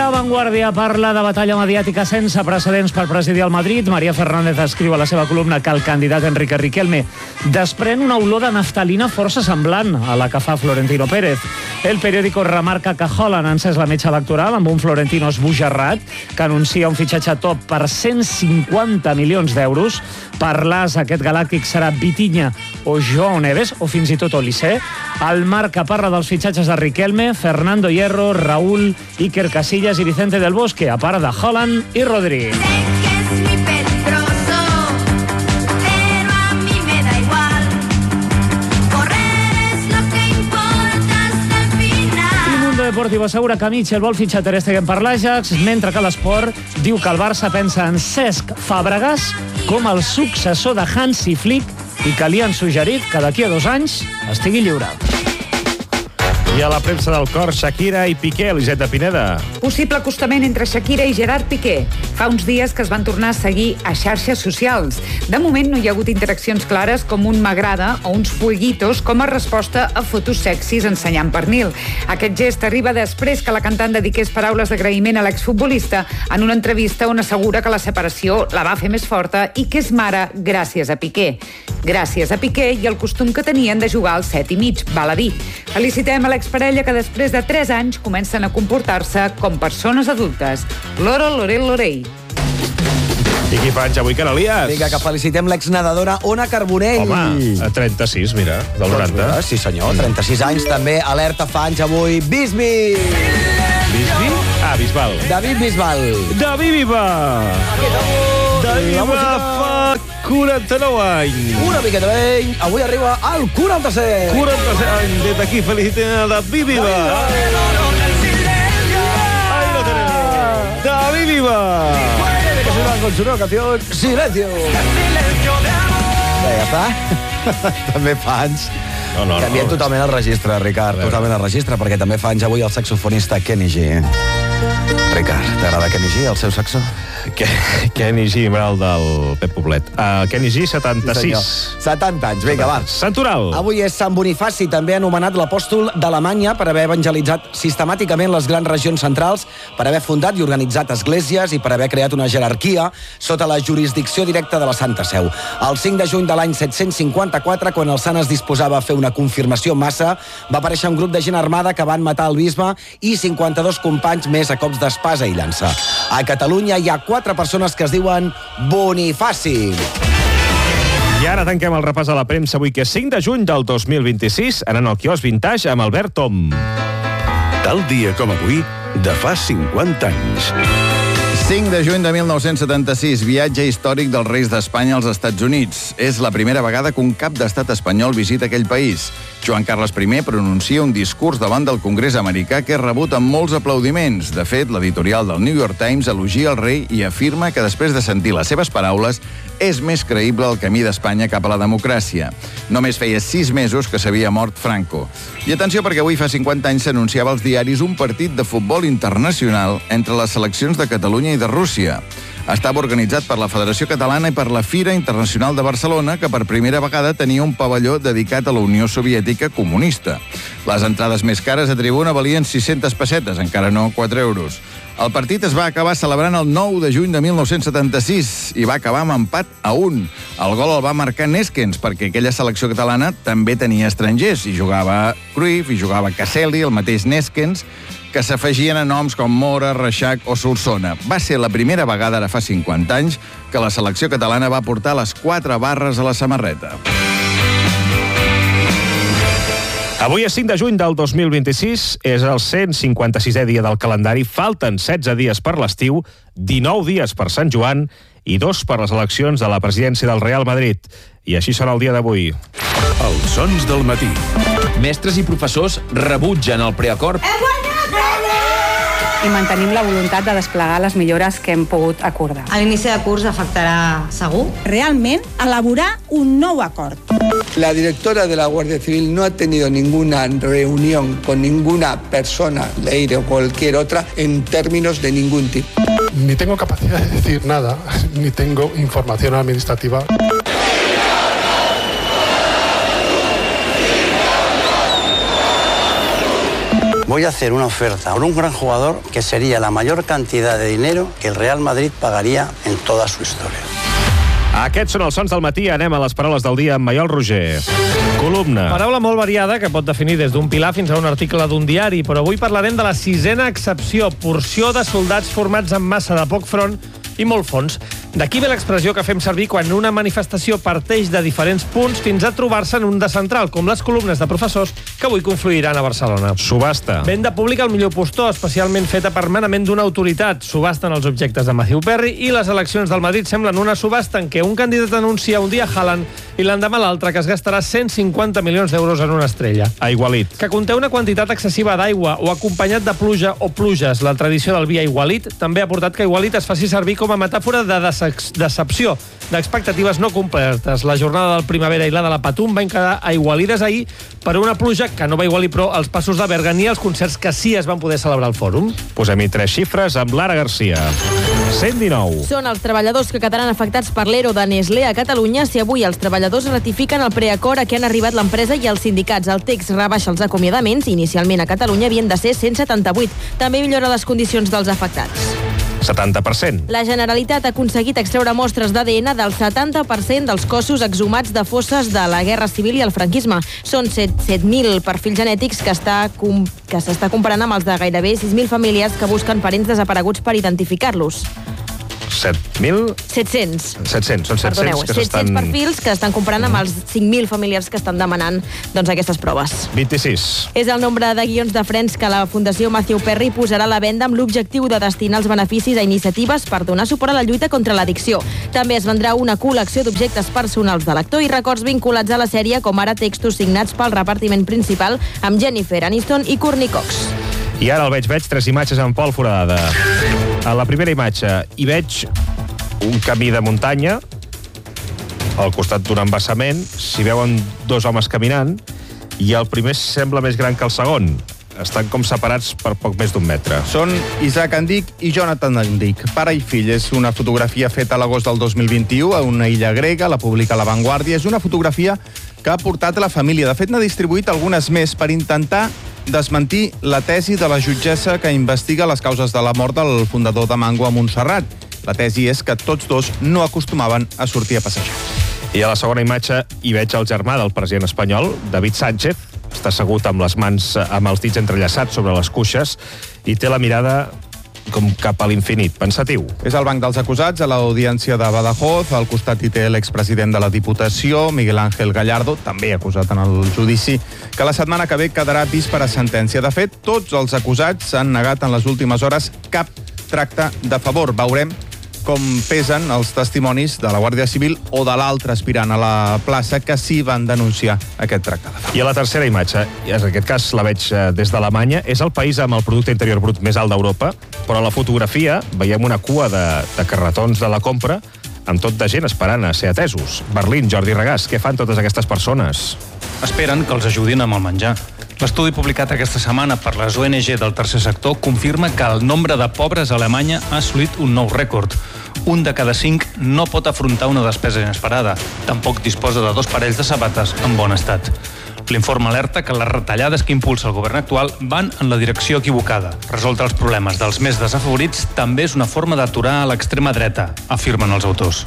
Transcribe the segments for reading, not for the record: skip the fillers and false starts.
La Vanguardia parla de batalla mediàtica sense precedents per presidir el Madrid. María Fernández escriu a la seva columna que el candidat Enrique Riquelme desprèn una olor de naftalina força semblant a la que fa Florentino Pérez. El periòdico remarca que Haaland ha encès la metxa electoral amb un Florentino esbojarrat que anuncia un fitxatge top per 150 milions d'euros. Per l'As, aquest galàctic serà Vitinha o Joao Neves, o fins i tot Olise. El Marca parla dels fitxatges de Riquelme, Fernando Hierro, Raúl, Iker Casillas i Vicente del Bosque, a part de Haaland i Rodri. Deportivo assegura que Mitchell vol fitxar Ter Stegen per l'Ajax, mentre que l'Esport diu que el Barça pensa en Cesc Fàbregas com el successor de Hansi Flick i que li han suggerit que d'aquí a 2 anys estigui lliure. I a la premsa del cor, Shakira i Piqué, Eliset de Pineda. Possible acostament entre Shakira i Gerard Piqué. Fa uns dies que es van tornar a seguir a xarxes socials. De moment no hi ha hagut interaccions clares com un m'agrada o uns fueguitos com a resposta a fotos sexis ensenyant pernil. Aquest gest arriba després que la cantant dediqués paraules d'agraïment a l'exfutbolista en una entrevista on assegura que la separació la va fer més forta i que és mare gràcies a Piqué. Gràcies a Piqué i el costum que tenien de jugar al 7,5, val a dir. Felicitem a l'exparella que després de 3 anys comencen a comportar-se com persones adultes. Loro, Lorel, Lorei. I qui fa anys avui, Canalies? Vinga, que felicitem l'exnedadora Ona Carbonell. Home, a 36, mira, del 90. Sí, senyor, 36 anys també. Alerta fa anys avui. Bisbi! Bisbi? Ah, Bisbal. David Bisbal. David Bisbal. David Bisbal fa 49 anys. Una miqueta menys. Avui arriba al 47. 47 anys. Des d'aquí felicitem a David Bisbal. Ahí lo tenemos. David Bisbal. Con su nueva canción Silencio. Ja està. També fa anys. No. Canviem totalment el registre, Ricard. Totalment el registre, perquè també fa anys avui el saxofonista Kenny G. Ricard, t'agrada Kenny G, el seu saxo? Kenny G, el del Pep Poblet. Kenny G, 76. Sí, 70 anys, vinga, va. Santoral. Avui és Sant Bonifaci, també anomenat l'apòstol d'Alemanya, per haver evangelitzat sistemàticament les grans regions centrals, per haver fundat i organitzat esglésies i per haver creat una jerarquia sota la jurisdicció directa de la Santa Seu. El 5 de juny de l'any 754, quan el sant es disposava a fer una confirmació massa, va aparèixer un grup de gent armada que van matar el bisbe i 52 companys més a cops d'espasa i llança. A Catalunya hi ha 4 persones que es diuen Bonifaci. I ara tanquem el repàs a la premsa avui, que és 5 de juny del 2026, anant al quiosc Vintage amb Albert Tom. Tal dia com avui, de fa 50 anys. 5 de juny de 1976, viatge històric dels reis d'Espanya als Estats Units. És la primera vegada que un cap d'estat espanyol visita aquell país. Joan Carles I pronuncia un discurs davant del Congrés americà que és rebut amb molts aplaudiments. De fet, l'editorial del New York Times elogia el rei i afirma que després de sentir les seves paraules és més creïble el camí d'Espanya cap a la democràcia. Només feia 6 mesos que s'havia mort Franco. I atenció, perquè avui fa 50 anys s'anunciava als diaris un partit de futbol internacional entre les seleccions de Catalunya i de Rússia. Estava organitzat per la Federació Catalana i per la Fira Internacional de Barcelona, que per primera vegada tenia un pavelló dedicat a la Unió Soviètica comunista. Les entrades més cares a tribuna valien 600 pessetes, encara no 4 euros. El partit es va acabar celebrant el 9 de juny de 1976 i va acabar amb empat a 1. El gol el va marcar Neskens, perquè aquella selecció catalana també tenia estrangers. Hi jugava Cruyff, hi jugava Caselli, el mateix Neskens, que s'afegien a noms com Mora, Reixac o Solsona. Va ser la primera vegada, ara fa 50 anys, que la selecció catalana va portar les 4 barres a la samarreta. Avui és 5 de juny del 2026, és el 156è dia del calendari, falten 16 dies per l'estiu, 19 dies per Sant Joan i 2 per les eleccions de la presidència del Real Madrid. I així sona el dia d'avui. Els sons del matí. Mestres i professors rebutgen el preacord. I mantenim la voluntat de desplegar les millores que hem pogut acordar. A l'inici de curs afectarà segur? Realment, elaborar un nou acord. La directora de la Guardia Civil no ha tenido ninguna reunión con ninguna persona, Leire o cualquier otra, en términos de ningún tipo. Ni tengo capacidad de decir nada, ni tengo información administrativa. voy a hacer una oferta a un gran jugador que sería la mayor cantidad de dinero que el Real Madrid pagaría en toda su historia. Aquests són els sons del matí. Anem a les paraules del dia amb Maiol Roger. Columna. Paraula molt variada que pot definir des d'un pilar fins a un article d'un diari, però avui parlarem de la 6ª excepció, porció de soldats formats en massa de poc front i molt fons. D'aquí ve l'expressió que fem servir quan una manifestació parteix de diferents punts fins a trobar-se en un de central, com les columnes de professors que avui confluiran a Barcelona. Subhasta. Venda pública al millor postor, especialment feta per manament d'una autoritat. Subasten els objectes de Matthew Perry i les eleccions del Madrid semblen una subhasta en què un candidat anuncia un dia Haaland i l'endemà l'altre que es gastarà 150 milions d'euros en una estrella. Aigualit. Que conté una quantitat excessiva d'aigua o acompanyat de pluja o pluges. La tradició del vi aigualit també ha portat que aigualit es faci servir com a metàfora de decepció, d'expectatives no complertes. La jornada del Primavera i la de la Patum van quedar aigualides ahir per una pluja que no va igualir però els passos de Berga ni els concerts que sí es van poder celebrar al fòrum. Posem-hi 3 xifres amb Lara Garcia. 119. Són els treballadors que quedaran afectats per l'ERO de Nestlé a Catalunya si avui els treballadors ratifiquen el preacord a què han arribat l'empresa i els sindicats. El text rebaixa els acomiadaments. Inicialment a Catalunya havien de ser 178. També millora les condicions dels afectats. 70%. La Generalitat ha aconseguit extreure mostres d'ADN del 70% dels cossos exhumats de fosses de la Guerra Civil i el franquisme. Són 7.000 perfils genètics que s'està comparant amb els de gairebé 6.000 famílies que busquen parents desapareguts per identificar-los. 7.000? 700. 700, són 700 Perdoneu, que 700 perfils que estan comparant amb els 5.000 familiars que estan demanant aquestes proves. 26. És el nombre de guions de frens que la Fundació Matthew Perry posarà a la venda amb l'objectiu de destinar els beneficis a iniciatives per donar suport a la lluita contra l'addicció. També es vendrà una col·lecció d'objectes personals de l'actor i records vinculats a la sèrie, com ara textos signats pel repartiment principal amb Jennifer Aniston i Courtney Cox. I ara el veig 3 imatges amb Pol Foradada. A la primera imatge hi veig un camí de muntanya al costat d'un embassament. S'hi veuen 2 homes caminant i el primer sembla més gran que el segon. Estan com separats per poc més d'1 metre. Són Isaac Andic i Jonathan Andic, pare i fill. És una fotografia feta a l'agost del 2021 a una illa grega, la publica La Vanguardia. És una fotografia que ha portat la família. De fet, n'ha distribuït algunes més per intentar desmentir la tesi de la jutgessa que investiga les causes de la mort del fundador de Mango a Montserrat. La tesi és que tots 2 no acostumaven a sortir a passejar. I a la segona imatge hi veig el germà del president espanyol, David Sánchez. Està assegut amb les mans, amb els dits entrellaçats sobre les cuixes i té la mirada com cap a l'infinit, pensatiu. És el banc dels acusats a l'audiència de Badajoz. Al costat hi té l'expresident de la Diputació, Miguel Ángel Gallardo, també acusat en el judici, que la setmana que ve quedarà vist per a sentència. De fet, tots els acusats s'han negat en les últimes hores cap tracte de favor. Veurem com pesen els testimonis de la Guàrdia Civil o de l'altre aspirant a la plaça que sí van denunciar aquest tracte de favor. I a la tercera imatge, en aquest cas la veig des d'Alemanya, és el país amb el producte interior brut més alt d'Europa, però a la fotografia veiem una cua de carretons de la compra amb tot de gent esperant a ser atesos. Berlín, Jordi Regàs, què fan totes aquestes persones? Esperen que els ajudin amb el menjar. L'estudi publicat aquesta setmana per les ONG del tercer sector confirma que el nombre de pobres a Alemanya ha assolit un nou rècord. 1 de cada 5 no pot afrontar una despesa inesperada. Tampoc disposa de 2 parells de sabates en bon estat. L'informe alerta que les retallades que impulsa el govern actual van en la direcció equivocada. Resoldre els problemes dels més desafavorits també és una forma d'aturar a l'extrema dreta, afirmen els autors.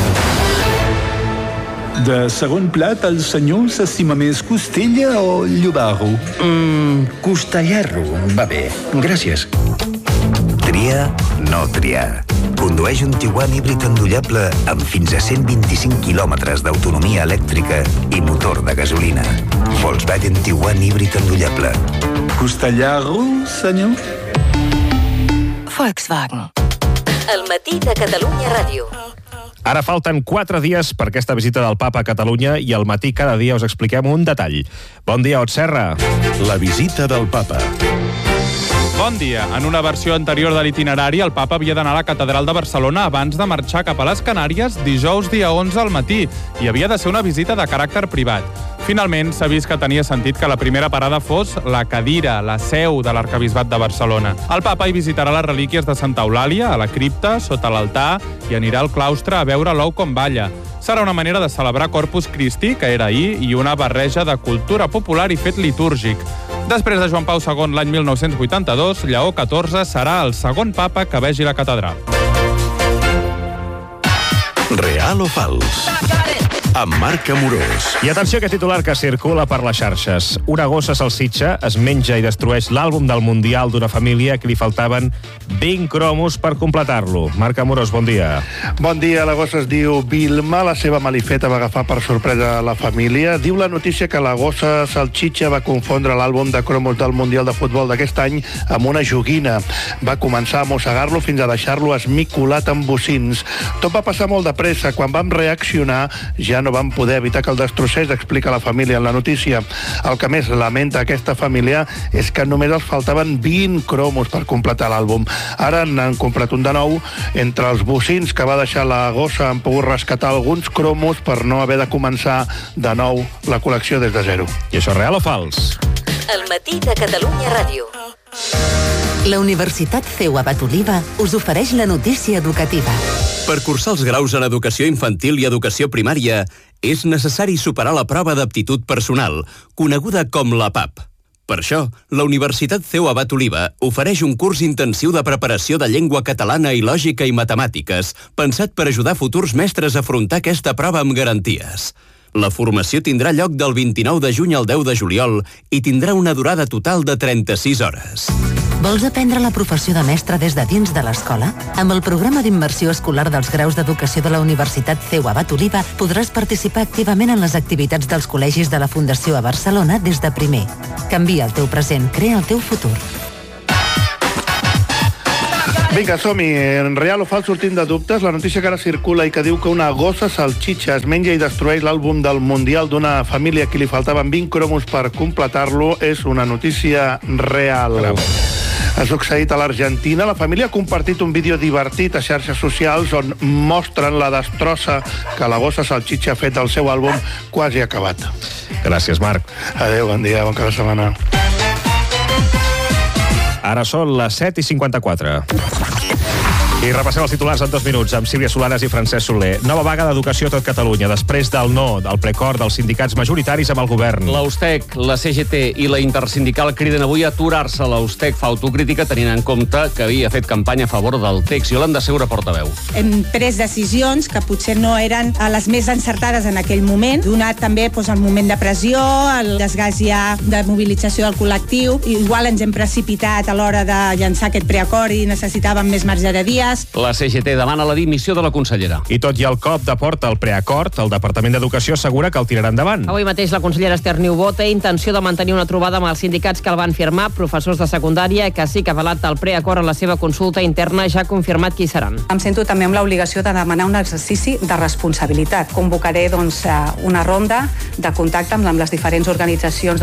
De segon plat, el senyor s'estima més costella o llobarro? Costellarro, va bé. Gràcies. Triar, no triar. Condueix un Tiguan híbrid endollable amb fins a 125 quilòmetres d'autonomia elèctrica i motor de gasolina. Volkswagen Tiguan híbrid endollable. Costellarro, senyor? Volkswagen. El matí de Catalunya Ràdio. Ara falten 4 dies per aquesta visita del Papa a Catalunya i al matí cada dia us expliquem un detall. Bon dia, Ot Serra. La visita del Papa. Bon dia. En una versió anterior de l'itinerari, el papa havia d'anar a la Catedral de Barcelona abans de marxar cap a les Canàries dijous dia 11 al matí i havia de ser una visita de caràcter privat. Finalment, s'ha vist que tenia sentit que la primera parada fos la cadira, la seu de l'Arquebisbat de Barcelona. El papa hi visitarà les relíquies de Santa Eulàlia, a la cripta, sota l'altar, i anirà al claustre a veure l'ou com balla. Serà una manera de celebrar Corpus Christi, que era ahir, i una barreja de cultura popular i fet litúrgic. Després de Joan Pau II l'any 1982, Lleó XIV serà el segon papa que vegi la catedral. Real o fals? Amb Marc Amorós. I atenció a aquest titular que circula per les xarxes. Una gossa salsitxa es menja i destrueix l'àlbum del Mundial d'una família que li faltaven 20 cromos per completar-lo. Marc Amorós, bon dia. Bon dia, la gossa es diu Vilma, la seva malifeta va agafar per sorpresa la família. Diu la notícia que la gossa salsitxa va confondre l'àlbum de cromos del Mundial de Futbol d'aquest any amb una joguina. Va començar a mossegar-lo fins a deixar-lo esmicolat amb bocins. Tot va passar molt de pressa. Quan vam reaccionar ja no van poder evitar que el destrossés, explica la família en la notícia. El que més lamenta aquesta família és que només els faltaven 20 cromos per completar l'àlbum. Ara n'han comprat un de nou. Entre els bocins que va deixar la gossa han pogut rescatar alguns cromos per no haver de començar de nou la col·lecció des de zero. I això és real o fals? El matí de Catalunya Ràdio. La Universitat CEU Abat Oliva us ofereix la notícia educativa. Per cursar els graus en Educació Infantil i Educació Primària és necessari superar la prova d'aptitud personal, coneguda com la PAP. Per això, la Universitat CEU Abat Oliva ofereix un curs intensiu de preparació de llengua catalana i lògica i matemàtiques, pensat per ajudar futurs mestres a afrontar aquesta prova amb garanties. La formació tindrà lloc del 29 de juny al 10 de juliol i tindrà una durada total de 36 hores. Vols aprendre la professió de mestre des de dins de l'escola? Amb el programa d'immersió escolar dels graus d'educació de la Universitat CEU Abat Oliva podràs participar activament en les activitats dels col·legis de la Fundació a Barcelona des de primer. Canvia el teu present, crea el teu futur. Vinga, som-hi. En real o fals sortim de dubtes. La notícia que ara circula i que diu que una gossa salsitxa es menja i destrueix l'àlbum del Mundial d'una família a qui li faltaven 20 cromos per completar-lo és una notícia real. Ha succeït a l'Argentina. La família ha compartit un vídeo divertit a xarxes socials on mostren la destrossa que la gossa salsitxa ha fet del seu àlbum quasi acabat. Gràcies, Marc. Adéu, bon dia, bon cap de setmana. Ara són les 7:54. I repassem els titulars en 2 minuts amb Sílvia Solanes i Francesc Soler. Nova vaga d'educació a tot Catalunya, després del no del preacord dels sindicats majoritaris amb el govern. L'Austec, la CGT i la Intersindical criden avui a aturar-se. L'Austec fa autocrítica tenint en compte que havia fet campanya a favor del text. Yolanda Segura, portaveu. Hem pres decisions que potser no eren les més encertades en aquell moment, donat també el moment de pressió, el desgast ja de mobilització del col·lectiu. Igual ens hem precipitat a l'hora de llançar aquest preacord i necessitàvem més marge de dies. La CGT demana la dimissió de la consellera. I tot i el cop de porta al preacord, el Departament d'Educació assegura que el tirarà endavant. Avui mateix la consellera Esther Niubó té intenció de mantenir una trobada amb els sindicats que el van firmar, professors de secundària, que sí que ha avalat el preacord en la seva consulta interna, ja ha confirmat qui seran. Em sento també amb l'obligació de demanar un exercici de responsabilitat. Convocaré una ronda de contacte amb les diferents organitzacions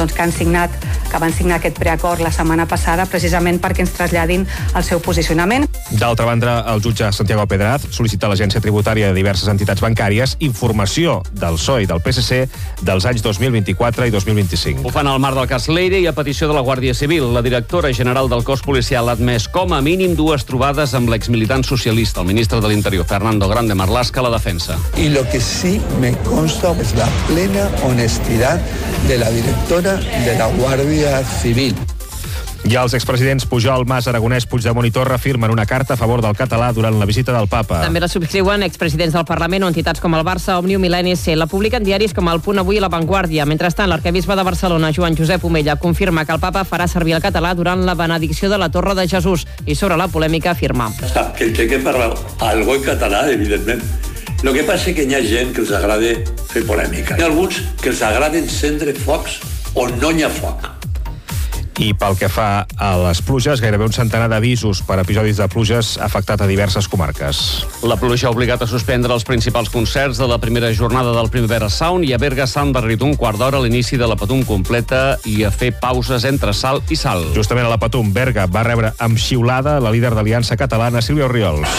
que van signar aquest preacord la setmana passada, precisament perquè ens traslladin el seu posicionament. D'altra banda, el jutge Santiago Pedraz sol·licita a l'Agència Tributària de diverses entitats bancàries informació del PSOE i del PSC dels anys 2024 i 2025. Ho fan al marc del cas Leire i a petició de la Guàrdia Civil. La directora general del cos policial ha admès com a mínim 2 trobades amb l'exmilitant socialista, el ministre de l'Interior, Fernando Grande Marlaska, a la defensa. Y lo que sí me consta es la plena honestidad de la directora de la Guàrdia Civil. I els expresidents Pujol, Mas, Aragonès, Puigdemont i Torra firmen una carta a favor del català durant la visita del papa. També la subscriuen expresidents del Parlament o entitats com el Barça, Òmnium i l'ANC. La publiquen diaris com El Punt Avui i La Vanguardia. Mentrestant, l'arquebisbe de Barcelona, Joan Josep Omella, confirma que el papa farà servir el català durant la benedicció de la Torre de Jesús i sobre la polèmica afirma. Que el que parla algo en català, evidentment. El que passa és que hi ha gent que els agrada fer polèmica. Hi ha alguns que els agrada encendre focs on no hi ha foc. I pel que fa a les pluges, gairebé un centenar d'avisos per episodis de pluges ha afectat a diverses comarques. La pluja ha obligat a suspendre els principals concerts de la primera jornada del Primavera Sound i a Berga s'ha endarrerit un quart d'hora a l'inici de la Patum completa i a fer pauses entre salt i salt. Justament a la Patum, Berga va rebre amb xiulada la líder d'Aliança Catalana, Sílvia Orriols.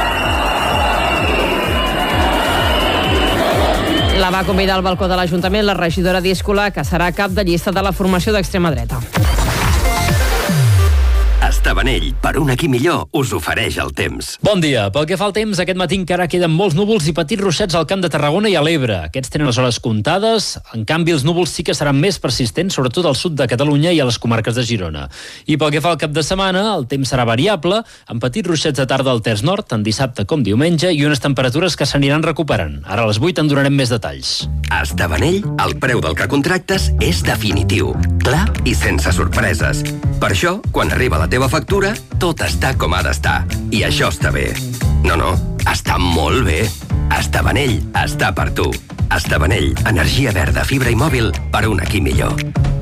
La va convidar al balcó de l'Ajuntament la regidora Díscola, que serà cap de llista de la formació d'extrema dreta. Està Estavanell, per un aquí millor, us ofereix el temps. Bon dia. Pel que fa al temps, aquest matí encara queden molts núvols i petits ruixats al Camp de Tarragona i a l'Ebre. Aquests tenen les hores comptades. En canvi, els núvols sí que seran més persistents, sobretot al sud de Catalunya i a les comarques de Girona. I pel que fa al cap de setmana, el temps serà variable, amb petits ruixats de tarda al terç nord, tant dissabte com diumenge, i unes temperatures que s'aniran recuperant. Ara a les 8 en donarem més detalls. A Estavanell, el preu del que contractes és definitiu, clar i sense sorpreses. Per això, quan arriba la teva factura, tot està com ha d'estar. I això està bé. No, està molt bé. Estavanell està per tu. Estavanell, energia verda, fibra i mòbil per un aquí millor.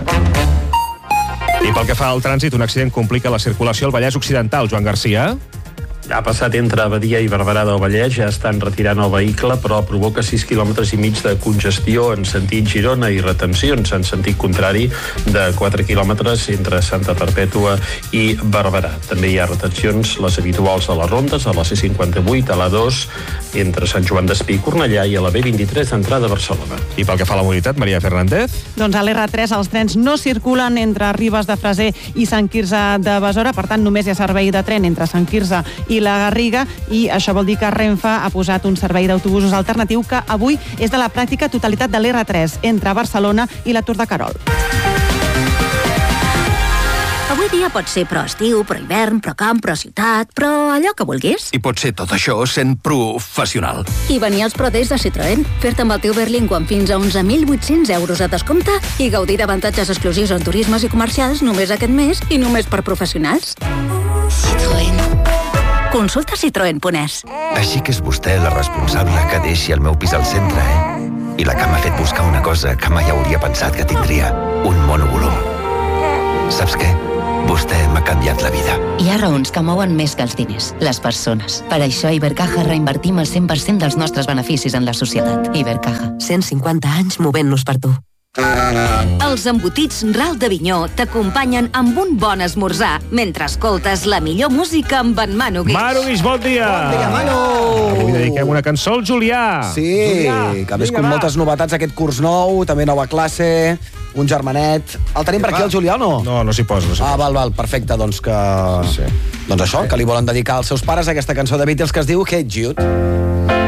I pel que fa al trànsit, un accident complica la circulació al Vallès Occidental. Joan Garcia. Ha passat entre Badia i Barberà del Vallès, ja estan retirant el vehicle, però provoca 6 quilòmetres i mig de congestió en sentit Girona i retencions en sentit contrari de 4 quilòmetres entre Santa Perpètua i Barberà. També hi ha retencions, les habituals a les rondes, a la C58, a l'A2, entre Sant Joan d'Espí i Cornellà i a la B23 d'entrada a Barcelona. I pel que fa a la mobilitat, Maria Fernández? Doncs a l'R3 els trens no circulen entre Ribes de Freser i Sant Quirze de Besora, per tant només hi ha servei de tren entre Sant Quirze i la Garriga, i això vol dir que Renfe ha posat un servei d'autobusos alternatiu que avui és de la pràctica totalitat de l'R3 entre Barcelona i la Tour de Carol. Avui dia pot ser pro estiu, pro hivern, pro camp, pro ciutat, però allò que vulguis. I pot ser tot això sent professional. I venir als Pro Days de Citroën, fer-te amb el teu Berlingo amb fins a 11.800 euros de descompte i gaudir d'avantatges exclusius en turismes i comercials només aquest mes i només per professionals. Citroën. Consulta citroen.es. Així que és vostè la responsable que deixi el meu pis al centre, I la que m'ha fet buscar una cosa que mai hauria pensat que tindria, un monovolum. Saps què? Vostè m'ha canviat la vida. Hi ha raons que mouen més que els diners, les persones. Per això a Ibercaja reinvertim el 100% dels nostres beneficis en la societat. Ibercaja, 150 anys movent-nos per tu. Els embotits Ral d'Avinyó t'acompanyen amb un bon esmorzar mentre escoltes la millor música amb en Manu Guix. Manu Guix, bon dia! Bon dia, Manu! Avui dediquem una cançó al Julià. Sí, Julià, que més com moltes novetats aquest curs nou, també nova classe, un germanet. El tenim per aquí, el Julià, o no? No s'hi posa. Val, perfecte, doncs que... Sí. Doncs això, que li volen dedicar als seus pares aquesta cançó de Beatles que es diu Hey Jude.